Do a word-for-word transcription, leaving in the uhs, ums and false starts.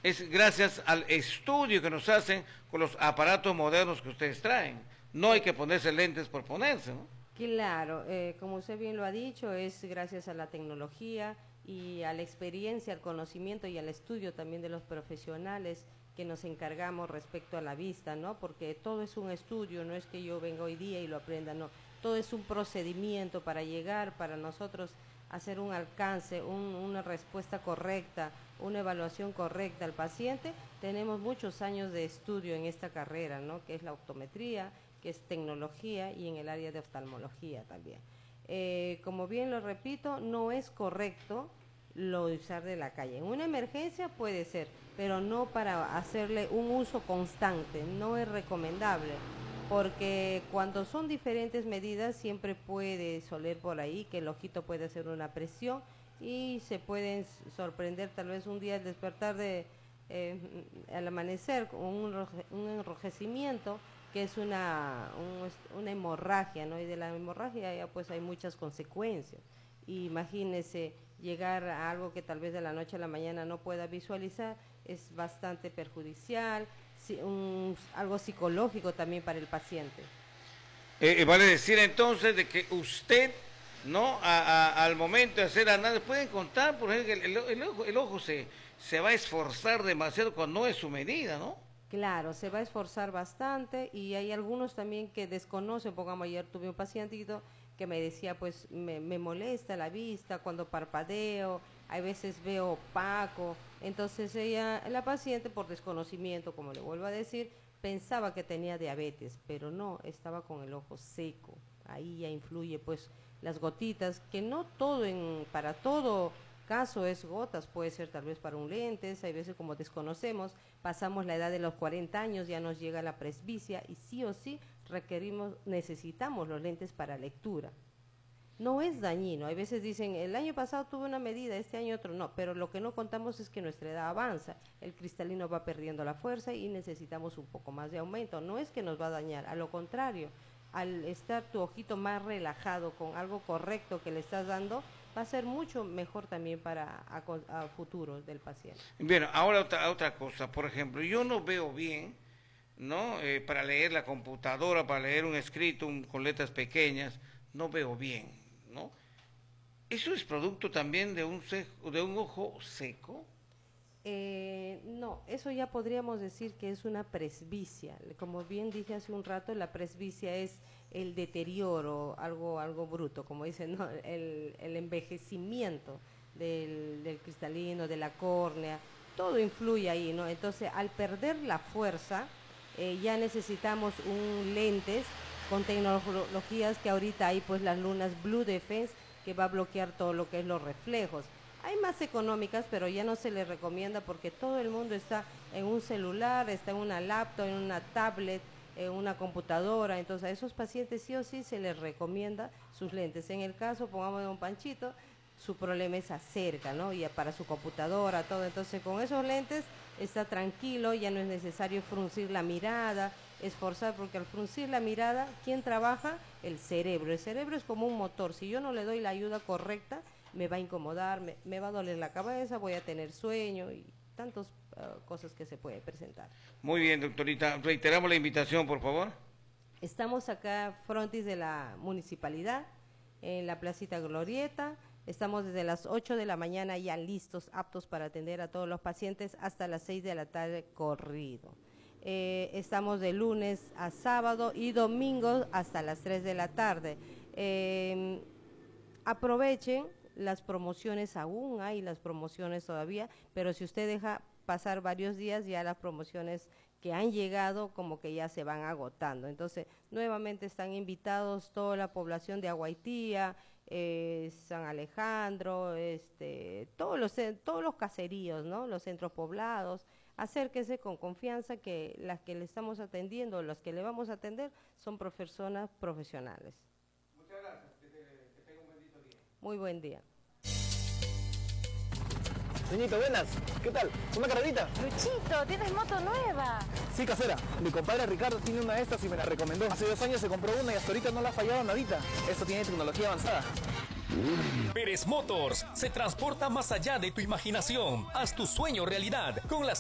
es gracias al estudio que nos hacen con los aparatos modernos que ustedes traen. No hay que ponerse lentes por ponerse, ¿no? Claro, eh, como usted bien lo ha dicho, es gracias a la tecnología y a la experiencia, al conocimiento y al estudio también de los profesionales que nos encargamos respecto a la vista, ¿no? Porque todo es un estudio, no es que yo venga hoy día y lo aprenda, no. Todo es un procedimiento para llegar, para nosotros hacer un alcance, un, una respuesta correcta, una evaluación correcta al paciente. Tenemos muchos años de estudio en esta carrera, ¿no? Que es la optometría, que es tecnología, y en el área de oftalmología también. Eh, como bien lo repito, no es correcto lo de usar de la calle. En una emergencia puede ser, pero no para hacerle un uso constante, no es recomendable, porque cuando son diferentes medidas siempre puede soler por ahí que el ojito puede hacer una presión y se pueden sorprender tal vez un día al despertar de eh, al amanecer con un, un enrojecimiento, que es una, un, una hemorragia, ¿no? Y de la hemorragia ya pues hay muchas consecuencias. Y imagínese llegar a algo que tal vez de la noche a la mañana no pueda visualizar, es bastante perjudicial, si, un, algo psicológico también para el paciente. Eh, vale decir entonces de que usted, ¿no? A, a, al momento de hacer análisis, pueden contar, por ejemplo, el, el, el ojo, el ojo se, se va a esforzar demasiado cuando no es su medida, ¿no? Claro, se va a esforzar bastante y hay algunos también que desconocen. Pongamos, ayer tuve un pacientito que me decía, pues me, me molesta la vista cuando parpadeo, a veces veo opaco. Entonces ella, la paciente, por desconocimiento, como le vuelvo a decir, pensaba que tenía diabetes, pero no, estaba con el ojo seco. Ahí ya influye pues las gotitas, que no todo en, para todo caso es gotas, puede ser tal vez para un lentes, hay veces como desconocemos, pasamos la edad de los cuarenta años, ya nos llega la presbicia y sí o sí requerimos, necesitamos los lentes para lectura. No es dañino, hay veces dicen, el año pasado tuve una medida, este año otro, no, pero lo que no contamos es que nuestra edad avanza, el cristalino va perdiendo la fuerza y necesitamos un poco más de aumento, no es que nos va a dañar, a lo contrario, al estar tu ojito más relajado con algo correcto que le estás dando, va a ser mucho mejor también para a, a futuro del paciente. Bien, ahora otra, otra cosa, por ejemplo, yo no veo bien, ¿no? Eh, para leer la computadora, para leer un escrito un, con letras pequeñas, no veo bien, ¿no? ¿Eso es producto también de un, seco, de un ojo seco? Eh, no, eso ya podríamos decir que es una presbicia. Como bien dije hace un rato, la presbicia es el deterioro, algo, algo bruto, como dicen, ¿no? el, el envejecimiento del, del cristalino, de la córnea, todo influye ahí, ¿no? Entonces, al perder la fuerza, eh, ya necesitamos un lentes con tecnologías que ahorita hay, pues las lunas Blue Defense, que va a bloquear todo lo que es los reflejos. Hay más económicas, pero ya no se les recomienda porque todo el mundo está en un celular, está en una laptop, en una tablet, en una computadora. Entonces a esos pacientes sí o sí se les recomienda sus lentes. En el caso, pongamos de un Panchito, su problema es acerca, ¿no? Y para su computadora, todo. Entonces con esos lentes está tranquilo, ya no es necesario fruncir la mirada, esforzar, porque al fruncir la mirada, ¿quién trabaja? El cerebro. El cerebro es como un motor. Si yo no le doy la ayuda correcta, me va a incomodar, me, me va a doler la cabeza, voy a tener sueño y tantas uh, cosas que se pueden presentar. Muy bien, doctorita. Reiteramos la invitación, por favor. Estamos acá frontis de la municipalidad, en la Placita Glorieta. Estamos desde las ocho de la mañana ya listos, aptos para atender a todos los pacientes hasta las seis de la tarde corrido. Eh, estamos de lunes a sábado y domingo hasta las tres de la tarde. Eh, aprovechen las promociones, aún hay las promociones todavía, pero si usted deja pasar varios días, ya las promociones que han llegado como que ya se van agotando. Entonces, nuevamente están invitados toda la población de Aguaitía, eh, San Alejandro, este, todos los, todos los caseríos, ¿no? Los centros poblados. Acérquese con confianza que las que le estamos atendiendo, las que le vamos a atender, son personas profesionales. Muchas gracias. Que, te, que tenga un bendito día. Muy buen día. Señorita, buenas. ¿Qué tal? ¿Una carrerita? Luchito, ¿tienes moto nueva? Sí, casera. Mi compadre Ricardo tiene una de estas y me la recomendó. Hace dos años se compró una y hasta ahorita no la ha fallado nadita. Esto tiene tecnología avanzada. Pérez Motors se transporta más allá de tu imaginación. Haz tu sueño realidad con las